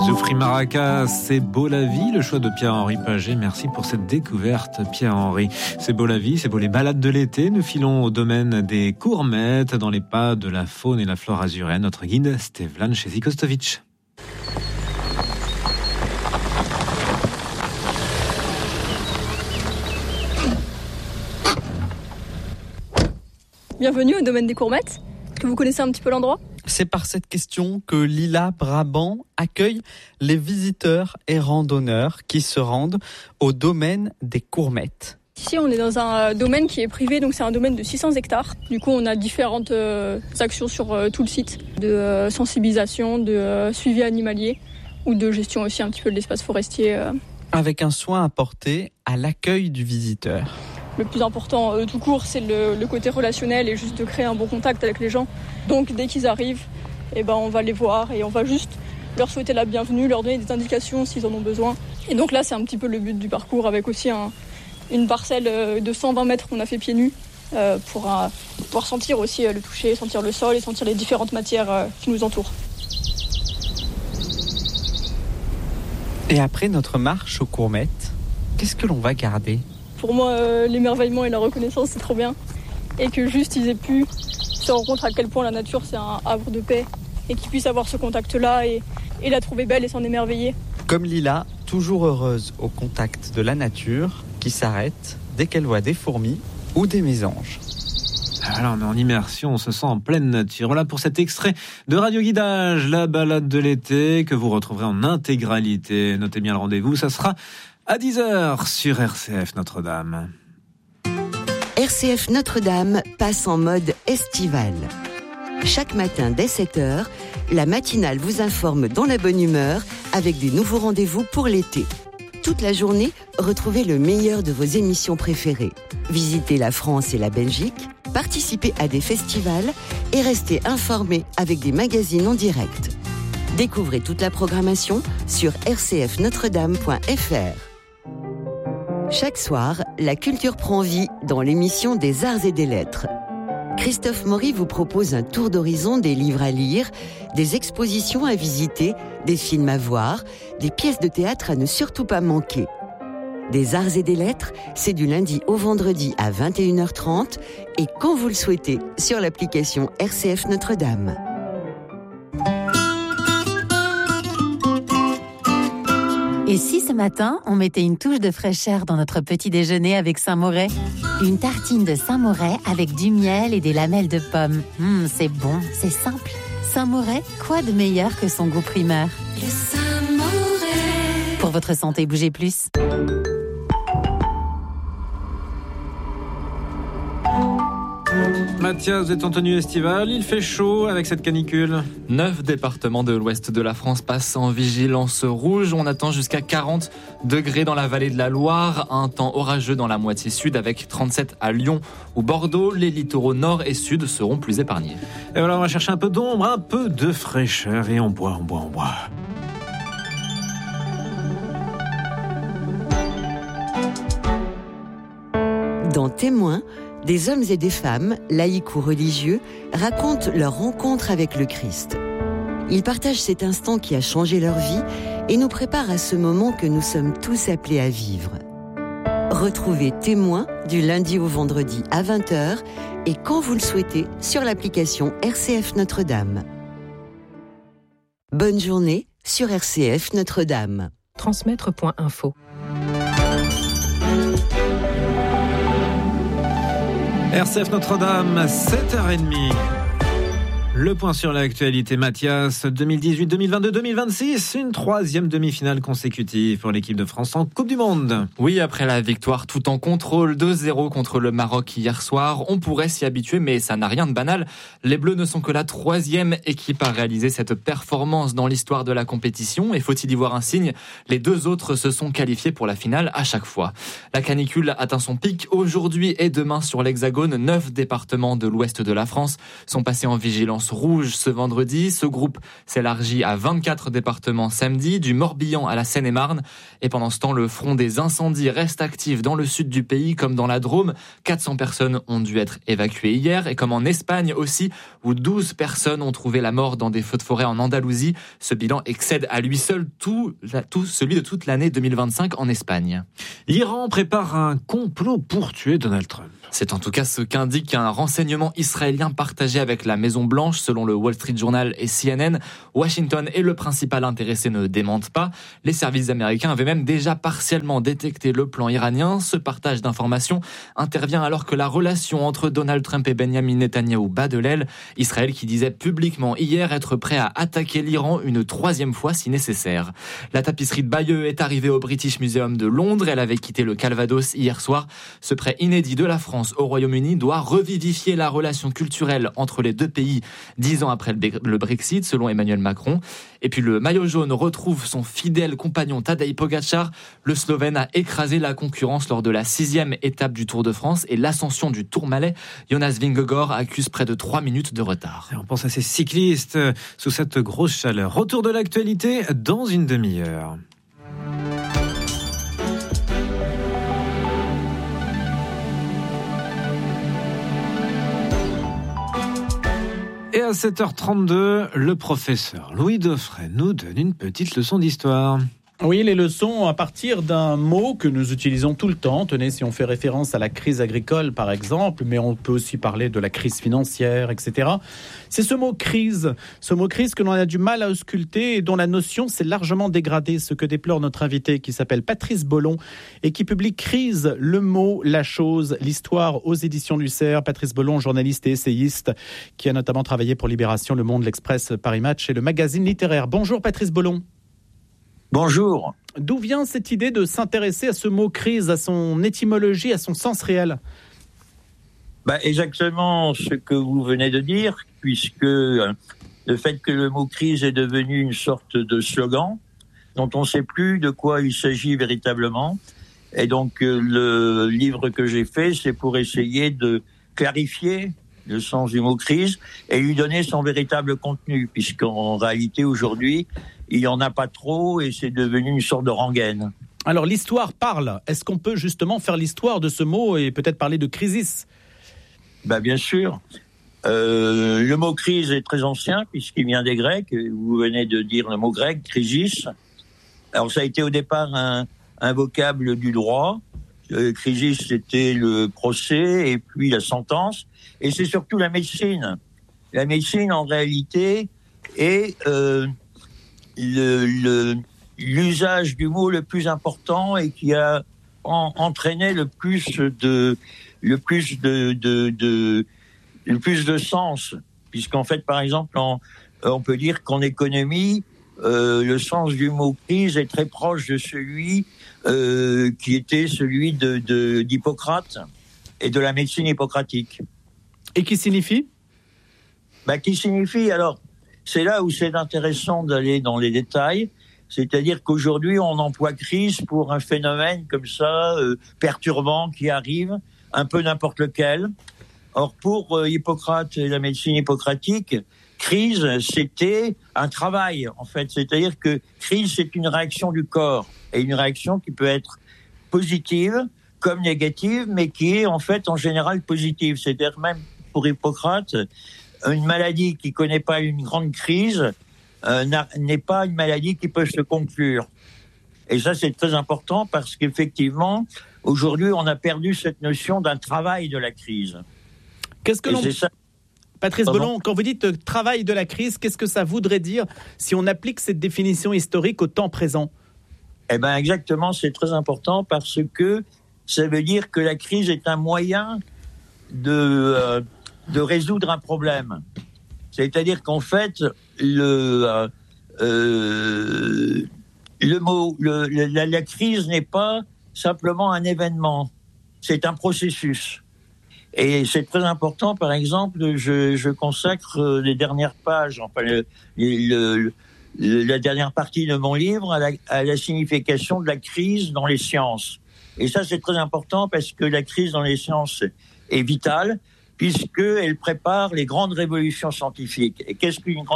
Zoufri Maracas, c'est beau la vie, le choix de Pierre-Henri Paget. Merci pour cette découverte, Pierre-Henri. C'est beau la vie, c'est beau les balades de l'été. Nous filons au domaine des Courmettes, dans les pas de la faune et la flore azuréenne. Notre guide, Stevlan Chezikostovic. Bienvenue au domaine des Courmettes. Est-ce que vous connaissez un petit peu l'endroit ? C'est par cette question que Lila Brabant accueille les visiteurs et randonneurs qui se rendent au domaine des Courmettes. Ici, on est dans un domaine qui est privé, donc c'est un domaine de 600 hectares. Du coup, on a différentes actions sur tout le site, de sensibilisation, de suivi animalier ou de gestion aussi un petit peu de l'espace forestier. Avec un soin apporté à l'accueil du visiteur. Le plus important tout court, c'est le côté relationnel et juste de créer un bon contact avec les gens. Donc dès qu'ils arrivent, on va les voir et on va juste leur souhaiter la bienvenue, leur donner des indications s'ils en ont besoin. Et donc là, c'est un petit peu le but du parcours, avec aussi une parcelle de 120 mètres qu'on a fait pieds nus pour pouvoir sentir aussi le toucher, sentir le sol et sentir les différentes matières qui nous entourent. Et après notre marche aux Courmettes, qu'est-ce que l'on va garder ? Pour moi, l'émerveillement et la reconnaissance, c'est trop bien. Et que juste ils aient pu se rendre compte à quel point la nature, c'est un havre de paix. Et qu'ils puissent avoir ce contact-là et la trouver belle et s'en émerveiller. Comme Lila, toujours heureuse au contact de la nature, qui s'arrête dès qu'elle voit des fourmis ou des mésanges. Alors on est en immersion, on se sent en pleine nature. Voilà pour cet extrait de Radio Guidage, la balade de l'été, que vous retrouverez en intégralité. Notez bien le rendez-vous, ça sera à 10h sur RCF Notre-Dame. RCF Notre-Dame passe en mode estival. Chaque matin dès 7h, la matinale vous informe dans la bonne humeur avec des nouveaux rendez-vous pour l'été. Toute la journée, retrouvez le meilleur de vos émissions préférées. Visitez la France et la Belgique, participez à des festivals et restez informés avec des magazines en direct. Découvrez toute la programmation sur rcfnotredame.fr. Chaque soir, la culture prend vie dans l'émission des Arts et des Lettres. Christophe Maury vous propose un tour d'horizon des livres à lire, des expositions à visiter, des films à voir, des pièces de théâtre à ne surtout pas manquer. Des Arts et des Lettres, c'est du lundi au vendredi à 21h30 et quand vous le souhaitez sur l'application RCF Notre-Dame. Et si ce matin, on mettait une touche de fraîcheur dans notre petit déjeuner avec Saint-Moret ? Une tartine de Saint-Moret avec du miel et des lamelles de pommes. C'est bon, c'est simple. Saint-Moret, quoi de meilleur que son goût primeur ? Le Saint-Moret. Pour votre santé, bougez plus. Mathias, vous êtes en tenue estivale, il fait chaud avec cette canicule. 9 départements de l'ouest de la France passent en vigilance rouge. On attend jusqu'à 40 degrés dans la vallée de la Loire. Un temps orageux dans la moitié sud avec 37 à Lyon ou Bordeaux. Les littoraux nord et sud seront plus épargnés. Et voilà, on va chercher un peu d'ombre, un peu de fraîcheur et on boit. Dans Témoins, des hommes et des femmes, laïcs ou religieux, racontent leur rencontre avec le Christ. Ils partagent cet instant qui a changé leur vie et nous préparent à ce moment que nous sommes tous appelés à vivre. Retrouvez Témoins du lundi au vendredi à 20h et quand vous le souhaitez sur l'application RCF Notre-Dame. Bonne journée sur RCF Notre-Dame. Transmettre.info. RCF Notre-Dame, 7h30. Le point sur l'actualité, Mathias, 2018, 2022, 2026, une troisième demi-finale consécutive pour l'équipe de France en Coupe du Monde. Oui, après la victoire tout en contrôle 2-0 contre le Maroc hier soir, on pourrait s'y habituer, mais ça n'a rien de banal. Les Bleus ne sont que la troisième équipe à réaliser cette performance dans l'histoire de la compétition, et faut-il y voir un signe, les deux autres se sont qualifiés pour la finale à chaque fois. La canicule atteint son pic aujourd'hui et demain sur l'Hexagone. 9 départements de l'ouest de la France sont passés en vigilance vigilance rouge ce vendredi. Ce groupe s'élargit à 24 départements samedi, du Morbihan à la Seine-et-Marne. Et pendant ce temps, le front des incendies reste actif dans le sud du pays comme dans la Drôme. 400 personnes ont dû être évacuées hier. Et comme en Espagne aussi, où 12 personnes ont trouvé la mort dans des feux de forêt en Andalousie. Ce bilan excède à lui seul tout celui de toute l'année 2025 en Espagne. L'Iran prépare un complot pour tuer Donald Trump. C'est en tout cas ce qu'indique un renseignement israélien partagé avec la Maison-Blanche selon le Wall Street Journal et CNN. Washington et le principal intéressé ne démentent pas. Les services américains avaient même déjà partiellement détecté le plan iranien. Ce partage d'informations intervient alors que la relation entre Donald Trump et Benjamin Netanyahou bat de l'aile. Israël qui disait publiquement hier être prêt à attaquer l'Iran une 3e fois si nécessaire. La tapisserie de Bayeux est arrivée au British Museum de Londres. Elle avait quitté le Calvados hier soir. Ce prêt inédit de la France au Royaume-Uni doit revivifier la relation culturelle entre les deux pays 10 ans après le Brexit, selon Emmanuel Macron. Et puis le maillot jaune retrouve son fidèle compagnon Tadej Pogačar. Le Slovène a écrasé la concurrence lors de la 6e étape du Tour de France et l'ascension du Tourmalet. Jonas Vingegaard accuse près de 3 minutes de retard. Et on pense à ces cyclistes sous cette grosse chaleur. Retour de l'actualité dans une demi-heure. Et à 7h32, le professeur Louis Dauphren nous donne une petite leçon d'histoire. Oui, les leçons à partir d'un mot que nous utilisons tout le temps. Tenez, si on fait référence à la crise agricole, par exemple, mais on peut aussi parler de la crise financière, etc. C'est ce mot crise que l'on a du mal à ausculter et dont la notion s'est largement dégradée, ce que déplore notre invité qui s'appelle Patrice Bollon et qui publie Crise, le mot, la chose, l'histoire aux éditions du Cerf. Patrice Bollon, journaliste et essayiste, qui a notamment travaillé pour Libération, Le Monde, l'Express, Paris Match et le magazine littéraire. Bonjour Patrice Bollon. Bonjour. D'où vient cette idée de s'intéresser à ce mot crise, à son étymologie, à son sens réel ? Exactement ce que vous venez de dire, puisque le fait que le mot crise est devenu une sorte de slogan dont on ne sait plus de quoi il s'agit véritablement. Et donc le livre que j'ai fait, c'est pour essayer de clarifier le sens du mot crise et lui donner son véritable contenu, puisqu'en réalité aujourd'hui, il n'y en a pas trop et c'est devenu une sorte de rengaine. Alors l'histoire parle. Est-ce qu'on peut justement faire l'histoire de ce mot et peut-être parler de crisis ? Bien sûr. Le mot crise est très ancien puisqu'il vient des Grecs. Vous venez de dire le mot grec, crisis. Alors ça a été au départ un vocable du droit. Crisis, c'était le procès et puis la sentence. Et c'est surtout la médecine. La médecine, en réalité, est l'usage du mot le plus important et qui a entraîné le plus de sens. Puisqu'en fait, par exemple, on peut dire qu'en économie, le sens du mot crise est très proche de celui qui était celui d'Hippocrate et de la médecine hippocratique. Et qui signifie ? Qui signifie, alors, c'est là où c'est intéressant d'aller dans les détails, c'est-à-dire qu'aujourd'hui, on emploie crise pour un phénomène comme ça, perturbant, qui arrive, un peu n'importe lequel. Or, pour Hippocrate et la médecine hippocratique, crise, c'était un travail, en fait. C'est-à-dire que crise, c'est une réaction du corps, et une réaction qui peut être positive comme négative, mais qui est en fait en général positive. C'est-à-dire même pour Hippocrate, une maladie qui connaît pas une grande crise n'est pas une maladie qui peut se conclure. Et ça, c'est très important parce qu'effectivement, aujourd'hui, on a perdu cette notion d'un travail de la crise. Qu'est-ce que Patrice Bollon, quand vous dites travail de la crise, qu'est-ce que ça voudrait dire si on applique cette définition historique au temps présent ? Exactement, c'est très important parce que ça veut dire que la crise est un moyen de résoudre un problème. C'est-à-dire qu'en fait, la crise n'est pas simplement un événement, c'est un processus. Et c'est très important, par exemple, je consacre les dernières pages, la dernière partie de mon livre à la signification de la crise dans les sciences. Et ça, c'est très important parce que la crise dans les sciences est vitale, puisqu'elle prépare les grandes révolutions scientifiques. Et qu'est-ce qu'une grande